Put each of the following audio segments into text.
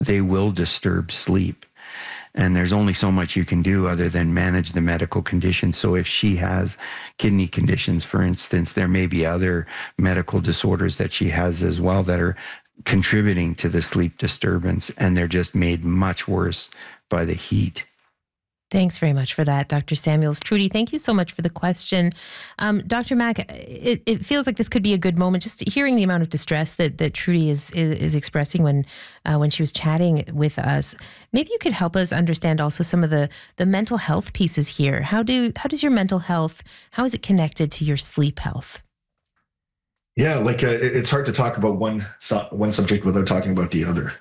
they will disturb sleep. And there's only so much you can do other than manage the medical condition. So if she has kidney conditions, for instance, there may be other medical disorders that she has as well that are contributing to the sleep disturbance, and they're just made much worse by the heat. Thanks very much for that, Dr. Samuels. Trudy, thank you so much for the question. Dr. Mack, it feels like this could be a good moment, just hearing the amount of distress that Trudy is expressing when she was chatting with us. Maybe you could help us understand also some of the mental health pieces here. How does your mental health, how is it connected to your sleep health? Yeah, it's hard to talk about one subject without talking about the other.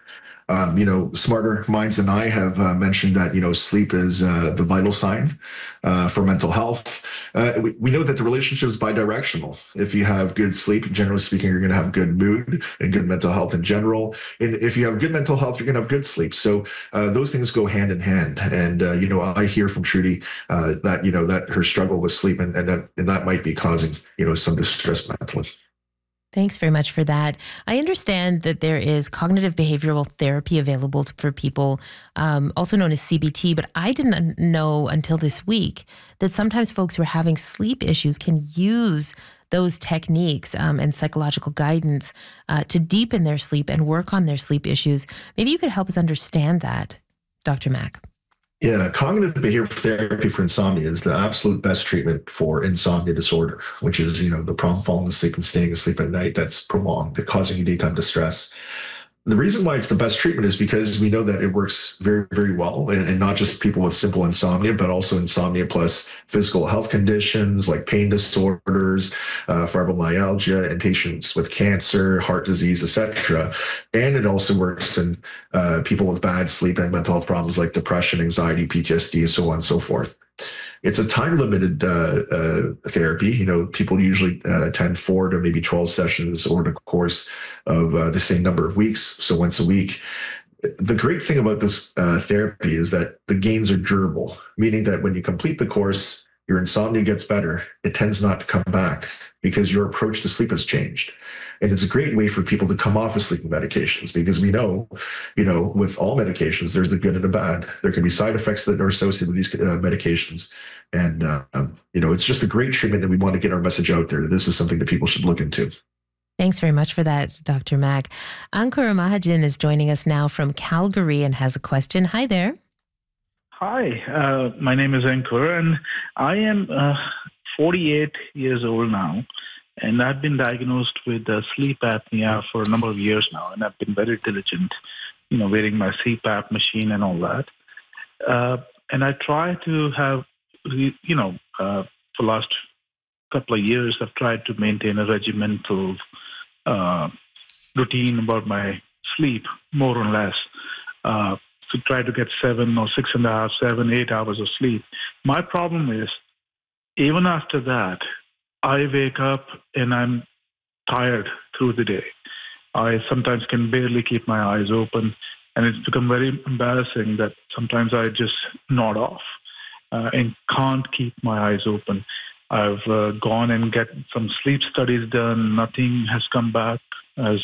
Smarter minds than I have mentioned that, sleep is the vital sign for mental health. We know that the relationship is bidirectional. If you have good sleep, generally speaking, you're going to have good mood and good mental health in general. And if you have good mental health, you're going to have good sleep. So those things go hand in hand. And, I hear from Trudy that her struggle with sleep and that might be causing, some distress mentally. Thanks very much for that. I understand that there is cognitive behavioral therapy available for people, also known as CBT, but I didn't know until this week that sometimes folks who are having sleep issues can use those techniques and psychological guidance to deepen their sleep and work on their sleep issues. Maybe you could help us understand that, Dr. Mack. Yeah, cognitive behavioral therapy for insomnia is the absolute best treatment for insomnia disorder, which is, the problem falling asleep and staying asleep at night that's prolonged, that causing you daytime distress. The reason why it's the best treatment is because we know that it works very, very well, and not just people with simple insomnia, but also insomnia plus physical health conditions like pain disorders, fibromyalgia, and patients with cancer, heart disease, etc. And it also works in people with bad sleep and mental health problems like depression, anxiety, PTSD, so on and so forth. It's a time-limited therapy. People usually attend 4 to maybe 12 sessions over the course of the same number of weeks, so once a week. The great thing about this therapy is that the gains are durable, meaning that when you complete the course, your insomnia gets better. It tends not to come back because your approach to sleep has changed. And it's a great way for people to come off of sleeping medications because we know, with all medications, there's the good and the bad. There can be side effects that are associated with these medications. And, it's just a great treatment, and we want to get our message out there. This is something that people should look into. Thanks very much for that, Dr. Mack. Ankur Mahajan is joining us now from Calgary and has a question. Hi there. Hi, my name is Ankur, and I am 48 years old now. And I've been diagnosed with sleep apnea for a number of years now, and I've been very diligent, wearing my CPAP machine and all that. And I try to have, for the last couple of years, I've tried to maintain a regimental routine about my sleep, more or less, to try to get 7 or 6.5, 7, 8 hours of sleep. My problem is, even after that, I wake up and I'm tired through the day. I sometimes can barely keep my eyes open, and it's become very embarrassing that sometimes I just nod off and can't keep my eyes open. I've gone and get some sleep studies done. Nothing has come back as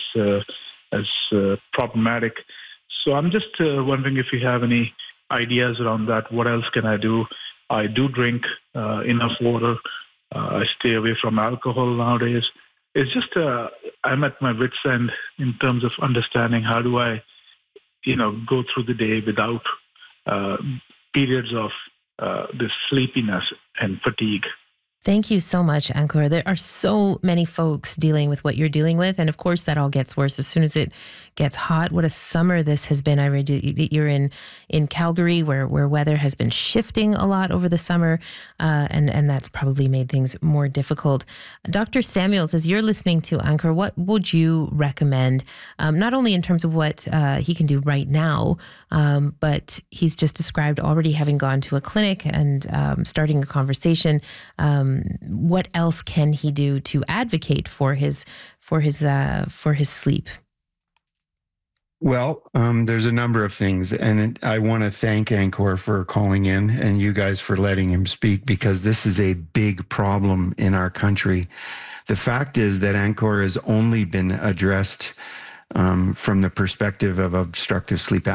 problematic. So I'm just wondering if you have any ideas around that. What else can I do? I do drink enough water. I stay away from alcohol nowadays. It's just I'm at my wit's end in terms of understanding how do I, go through the day without periods of this sleepiness and fatigue. Thank you so much, Ankur. There are so many folks dealing with what you're dealing with. And of course, that all gets worse as soon as it gets hot. What a summer this has been. I read that you're in Calgary where weather has been shifting a lot over the summer. And that's probably made things more difficult. Dr. Samuels, as you're listening to Ankur, what would you recommend, not only in terms of what he can do right now, but he's just described already having gone to a clinic and starting a conversation. What else can he do to advocate for his sleep? Well, there's a number of things, and I want to thank Ankur for calling in and you guys for letting him speak, because this is a big problem in our country. The fact is that Ankur has only been addressed from the perspective of obstructive sleep